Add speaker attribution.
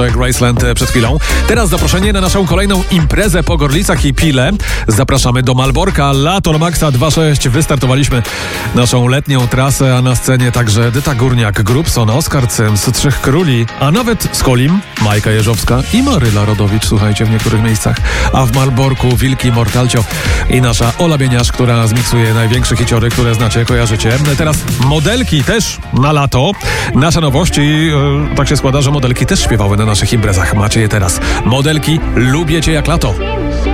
Speaker 1: Graceland przed chwilą. Teraz zaproszenie na naszą kolejną imprezę po Gorlicach i Pile. Zapraszamy do Malborka. Lato na Maxa 2.6. Wystartowaliśmy naszą letnią trasę, a na scenie także Edyta Górniak, Grubson, Oskar Cyms, Trzech Króli, a nawet Skolim, Majka Jeżowska i Maryla Rodowicz, słuchajcie, w niektórych miejscach. A w Malborku Wilki Mortalcio i nasza Ola Bieniasz, która zmiksuje największe hiciory, które znacie, kojarzycie. Teraz modelki też na lato. Nasze nowości, tak się składa, że modelki też śpiewały na naszych imprezach. Macie je teraz. Modelki, lubię cię jak lato.